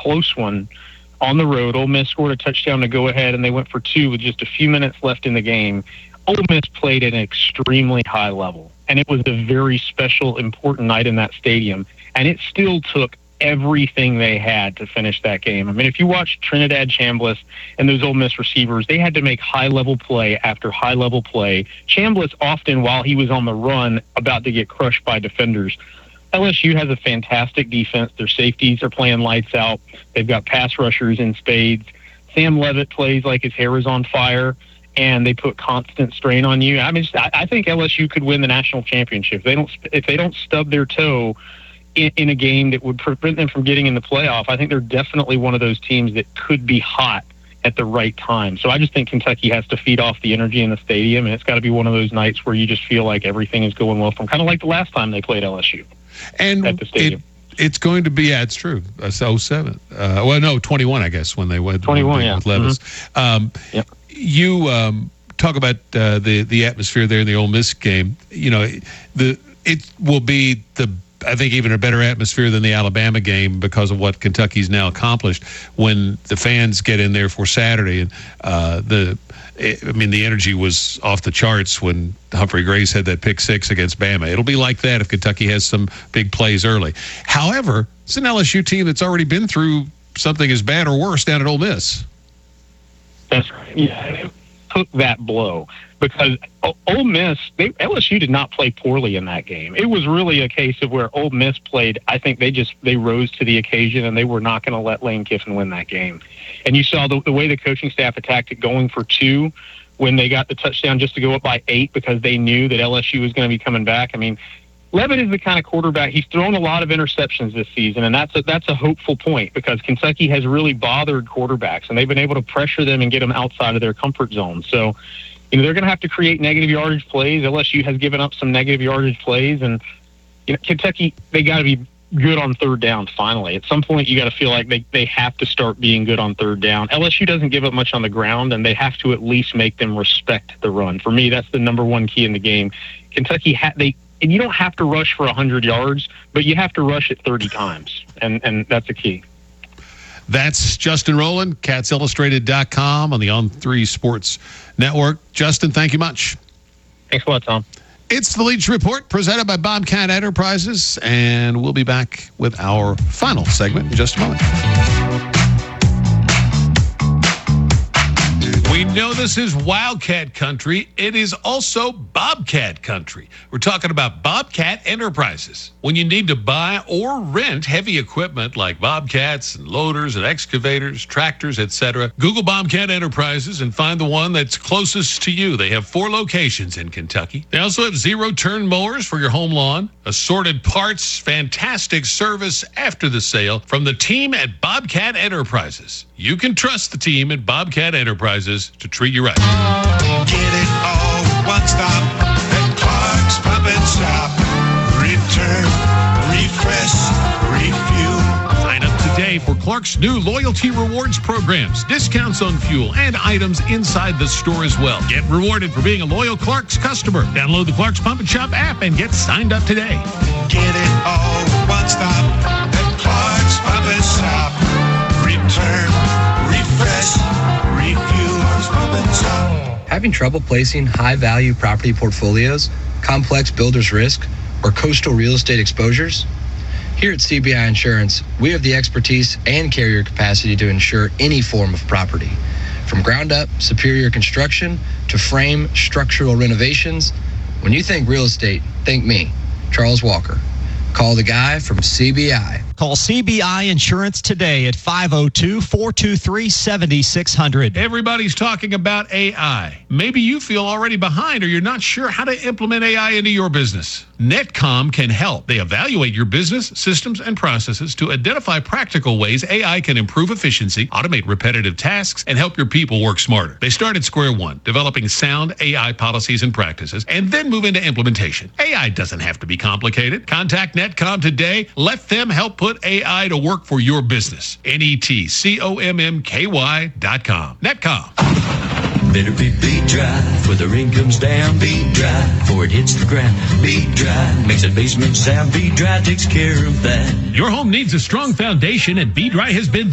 close one on the road. Ole Miss scored a touchdown to go ahead, and they went for 2 with just a few minutes left in the game. Ole Miss played at an extremely high level, and it was a very special, important night in that stadium, and it still took everything they had to finish that game. I mean, if you watch Trinidad Chambliss and those Ole Miss receivers, they had to make high-level play after high-level play. Chambliss often, while he was on the run, about to get crushed by defenders. LSU has a fantastic defense. Their safeties are playing lights out. They've got pass rushers in spades. Sam Levitt plays like his hair is on fire, and they put constant strain on you. I mean, I think LSU could win the national championship. If they don't stub their toe in a game that would prevent them from getting in the playoff, I think they're definitely one of those teams that could be hot at the right time. So I just think Kentucky has to feed off the energy in the stadium, and it's got to be one of those nights where you just feel like everything is going well from kind of like the last time they played LSU at the stadium. It's going to be, it's true. 07. 21, I guess, when they went 21, with Levis. Mm-hmm. Yep. You talk about the atmosphere there in the Ole Miss game. You know, it will be I think even a better atmosphere than the Alabama game because of what Kentucky's now accomplished when the fans get in there for Saturday. And the energy was off the charts when Humphrey Grace had that pick 6 against Bama. It'll be like that if Kentucky has some big plays early. However, it's an LSU team that's already been through something as bad or worse down at Ole Miss. That's right. Yeah, it took that blow because Ole Miss, LSU did not play poorly in that game. It was really a case of where Ole Miss played. I think they rose to the occasion, and they were not going to let Lane Kiffin win that game. And you saw the way the coaching staff attacked it, going for 2 when they got the touchdown just to go up by 8 because they knew that LSU was going to be coming back. I mean, Levitt is the kind of quarterback, he's thrown a lot of interceptions this season, and that's a hopeful point because Kentucky has really bothered quarterbacks, and they've been able to pressure them and get them outside of their comfort zone. So, they're going to have to create negative yardage plays. LSU has given up some negative yardage plays, and Kentucky, they got to be good on third down finally. At some point, you got to feel like they have to start being good on third down. LSU doesn't give up much on the ground, and they have to at least make them respect the run. For me, that's the number one key in the game. Kentucky, and you don't have to rush for 100 yards, but you have to rush it 30 times, and that's the key. That's Justin Rowland, CatsIllustrated.com on the On3 Sports Network. Justin, thank you much. Thanks a lot, Tom. It's the Leach Report presented by Bobcat Enterprises, and we'll be back with our final segment in just a moment. We know this is Wildcat country. It is also Bobcat country. We're talking about Bobcat Enterprises. When you need to buy or rent heavy equipment like bobcats and loaders and excavators, tractors, etc., Google Bobcat Enterprises and find the one that's closest to you. They have 4 locations in Kentucky. They also have zero-turn mowers for your home lawn, assorted parts, fantastic service after the sale from the team at Bobcat Enterprises. You can trust the team at Bobcat Enterprises to treat you right. Get it all with one stop at Clark's Pump and Stop. Return, refresh, refuel. Sign up today for Clark's new loyalty rewards programs, discounts on fuel, and items inside the store as well. Get rewarded for being a loyal Clark's customer. Download the Clark's Pump and Shop app and get signed up today. Get it all with one stop at Clark's Pump and Stop. Return, refresh, refuel. Pump and Stop. Having trouble placing high-value property portfolios, complex builder's risk, or coastal real estate exposures? Here at CBI Insurance, we have the expertise and carrier capacity to insure any form of property. From ground-up, superior construction to frame structural renovations, when you think real estate, think me, Charles Walker. Call the guy from CBI. Call CBI Insurance today at 502-423-7600. Everybody's talking about AI. Maybe you feel already behind or you're not sure how to implement AI into your business. Netcom can help. They evaluate your business, systems, and processes to identify practical ways AI can improve efficiency, automate repetitive tasks, and help your people work smarter. They start at square one, developing sound AI policies and practices, and then move into implementation. AI doesn't have to be complicated. Contact Netcom today. Let them help put AI to work for your business. NETCOMMKY.com. Netcom. Better be beat dry before the rain comes down. Beat dry before it hits the ground. Beat dry makes a basement sound. Beat dry takes care of that. Your home needs a strong foundation, and Be Dry has been